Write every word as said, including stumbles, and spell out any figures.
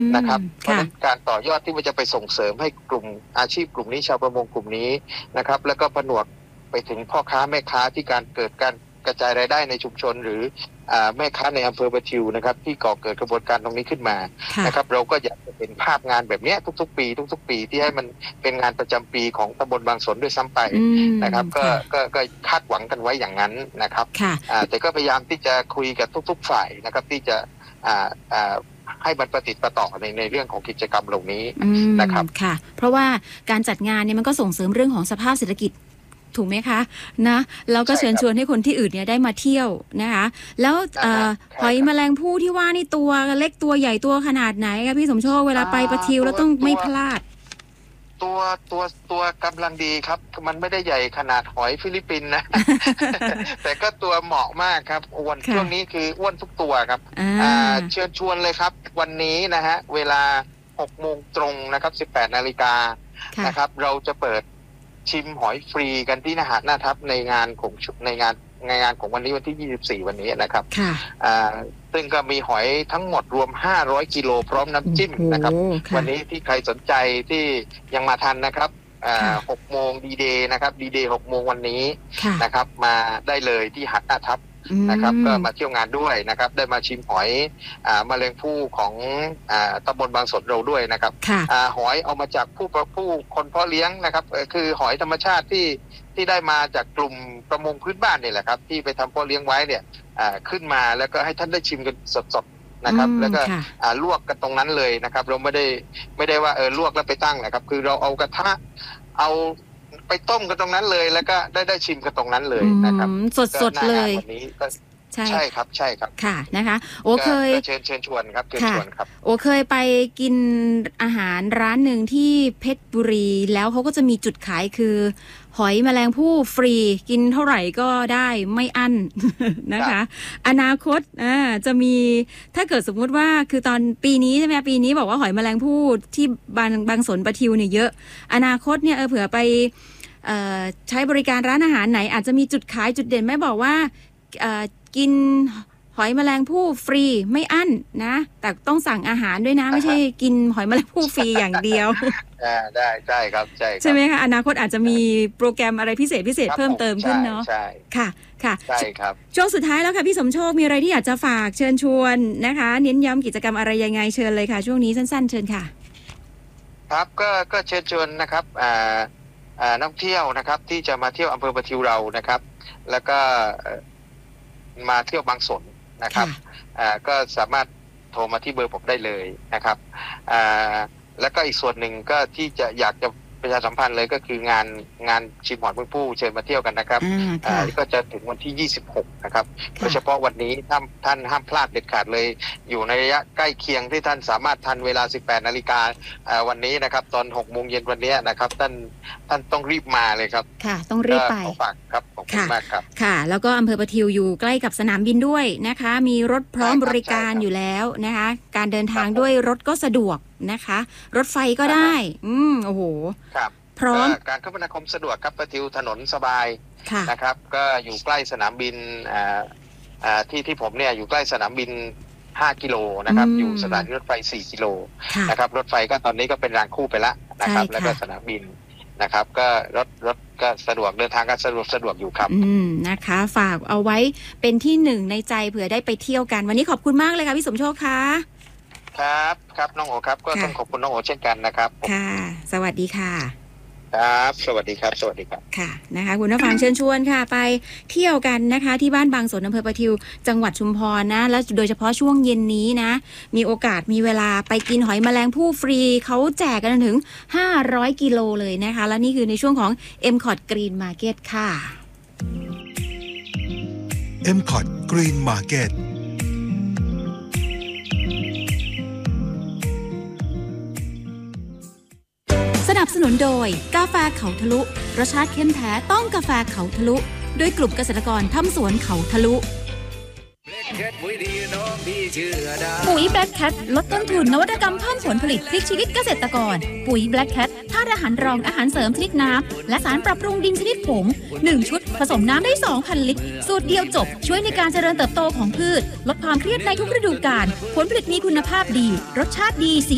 นะครับเพราะฉะนั้นการต่อยอดที่มันจะไปส่งเสริมให้กลุ่มอาชีพกลุ่มนี้ชาวประมงกลุ่มนี้นะครับแล้วก็ผนวกไปถึงพ่อค้าแม่ค้าที่การเกิดการกระจายรายได้ในชุมชนหรือแม่ค้าในอำเภอประทิวนะครับที่ก่อเกิดกระบวนการตรงนี้ขึ้นมานะครับเราก็อยากจะเป็นภาพงานแบบนี้ทุกๆปีทุกๆปีที่ให้มันเป็นงานประจำปีของตำบลบางสนด้วยซ้ำไปนะครับก็ก็คาดหวังกันไว้อย่างนั้นนะครับแต่ก็พยายามที่จะคุยกับทุกๆฝ่ายนะครับที่จะให้มันประติดประต่อในในเรื่องของกิจกรรมเหล่านี้นะครับค่ะเพราะว่าการจัดงานเนี่ยมันก็ส่งเสริมเรื่องของสภาพเศรษฐกิจถูกไหมคะนะแล้วก็เชิญชวนให้คนที่อื่นเนี่ยได้มาเที่ยวนะคะแล้วหอยแมลงภู่ที่ว่านี่ตัวเล็กตัวใหญ่ตัวขนาดไหนคะพี่สมโชคเวลาไปประทิวแล้วต้องไม่พลาดตัวตัวตัวกำลังดีครับมันไม่ได้ใหญ่ขนาดหอยฟิลิปปินส์นะ แต่ก็ตัวเหมาะมากครับอ้วนช่วงนี้คืออ้วนทุกตัวครับเชิญชวนเลยครับวันนี้นะฮะเวลาหกโมงตรงนะครับสิบแปดนาฬิกานะครับเราจะเปิดชิมหอยฟรีกันที่หาดหน้าทับในงานของในงานในงานของวันนี้วันที่ยี่สิบสี่วันนี้นะครับอ่าซึ่งก็มีหอยทั้งหมดรวมห้าร้อยกิโลพร้อมน้ำจิ้มนะครับวันนี้ที่ใครสนใจที่ยังมาทันนะครับอ่าหกโมงดีเดย์นะครับดีเดย์หกโมงวันนี้นะครับมาได้เลยที่หาดหน้าทับนะครับก็มาเที่ยวงานด้วยนะครับได้มาชิมหอยอ่าแมลงภู่ของอ่าตำบลบางสนเราด้วยนะครับอ่าหอยเอามาจากผู้ผู้คนเพาะเลี้ยงนะครับคือหอยธรรมชาติที่ที่ได้มาจากกลุ่มประมงพื้นบ้านนี่แหละครับที่ไปทำเพาะเลี้ยงไว้เนี่ยอ่าขึ้นมาแล้วก็ให้ท่านได้ชิมกันสดๆนะครับแล้วก็อ่าลวกกันตรงนั้นเลยนะครับเราไม่ได้ไม่ได้ว่าเออลวกแล้วไปตั้งนะครับคือเราเอากระทะเอาไปต้มกันตรงนั้นเลยแล้วก็ได้ได้ชิมกันตรงนั้นเลยนะครับสดๆเลยวันนี้ก็ใช่ใช่ครับใช่ครับค่ะนะคะโอเคยเชิญเชิญชวนครับเชิญชวนครับโอเคยไปกินอาหารร้านหนึ่งที่เพชรบุรีแล้วเขาก็จะมีจุดขายคือหอยแมลงภู่ฟรีกินเท่าไหร่ก็ได้ไม่อั้นนะคะอนาคตอ่าจะมีถ้าเกิดสมมุติว่าคือตอนปีนี้ใช่ไหมปีนี้บอกว่าหอยแมลงภู่ที่บางบางสนประทิวเนี่ยเยอะอนาคตเนี่ยเออเผื่อไปใช้บริการร้านอาหารไหนอาจจะมีจุดขายจุดเด่นไม่บอกว่ากินหอยแมลงภู่ฟรีไม่อั้นนะแต่ต้องสั่งอาหารด้วยนะไม่ใช่กินหอยแมลงภู่ฟรีอย่างเดียวได้ใช่ครับใช่ใช่ไหมคะอนาคตอาจจะมีโปรแกรมอะไรพิเศษพิเศษเพิ่มเติมขึ้นเนาะใช่ค่ะค่ะใช่ครับช่วงสุดท้ายแล้วค่ะพี่สมโชคมีอะไรที่อยากจะฝากเชิญชวนนะคะเน้นย้ำกิจกรรมอะไรยังไงเชิญเลยค่ะช่วงนี้สั้นๆเชิญค่ะครับก็ก็เชิญชวนนะครับอ่าอ่านักเที่ยวนะครับที่จะมาเที่ยวอำเภอประทิวเรานะครับแล้วก็มาเที่ยวบางสนนะครับอ่าก็สามารถโทรมาที่เบอร์ผมได้เลยนะครับอ่าแล้วก็อีกส่วนหนึ่งก็ที่จะอยากจะประชาสัมพันธ์เลยก็คืองานงานชิมหอยแมลงภู่เชิญมาเที่ยวกันนะครับอ่าก็จะถึงวันที่ยี่สิบหกนะครับโดยเฉพาะวันนี้ท่านท่านห้ามพลาดเด็ดขาดเลยอยู่ในระยะใกล้เคียงที่ท่านสามารถทันเวลาสิบแปดนาฬิกาอ่าวันนี้นะครับตอนหกโมงเย็นวันนี้นะครับท่านท่านต้องรีบมาเลยครับค่ะต้องรีบไปขอฝากครับขอบคุณมากครับค่ะแล้วก็อำเภอประทิวอยู่ใกล้กับสนามบินด้วยนะคะมีรถพร้อมบริการอยู่แล้วนะคะการเดินทางด้วยรถก็สะดวกนะคะรถไฟก็ได้อืมโอ้โหครับพร้อมการคมนาคมสะดวกครับประทิวถนนสบายนะครับก็อยู่ใกล้สนามบินอ่าอ่าที่ที่ผมเนี่ยอยู่ใกล้สนามบินห้ากิโลนะครับอยู่สถานีรถไฟสี่กิโลนะครับรถไฟก็ตอนนี้ก็เป็นรางคู่ไปแล้วนะครับแล้วก็สนามบินนะครับก็รถรถก็สะดวกเดินทางก็สะดวกสะดวกอยู่ครับอืมนะคะฝากเอาไว้เป็นที่หนึ่งในใจเผื่อได้ไปเที่ยวกันวันนี้ขอบคุณมากเลยค่ะพี่สมโชคค่ะครับครับน้องโอครับก็ต้องขอบคุณน้องโอเช่นกันนะครับค่ะสวัสดีค่ะครับสวัสดีครับสวัสดีครับค่ะนะคะคุณผู้ฟังเชิญชวนค่ะไปเที่ยวกันนะคะที่บ้านบางสนอำเภอประทิวจังหวัดชุมพรนะและโดยเฉพาะช่วงเย็นนี้นะมีโอกาสมีเวลาไปกินหอยแมลงภู่ฟรีเขาแจกกันถึงห้าร้อยกิโลเลยนะคะและนี่คือในช่วงของ เอ็ม คอร์ท Green Market ค่ะเอ็ม คอร์ท Green Market สนับสนุนโดยกาแฟเขาทะลุรสชาติเข้มแท้ต้องกาแฟเขาทะลุโดยกลุ่มเกษตรกรทำสวนเขาทะลุปุ๋ย Black Cat ลดต้นทุนนวัตกรรมเพิ่มผลผลิตพลิกชีวิตเกษตรกรปุ๋ย Black Cat ธาตุอาหารรองอาหารเสริมชนิดน้ำและสารปรับปรุงดินชนิดผงหนึ่งชุดผสมน้ำได้ สองพัน ลิตรสูตรเดียวจบช่วยในการเจริญเติบโตของพืชลดความเครียดในทุกฤดูกาลผลผลิตมีคุณภาพดีรสชาติดีสี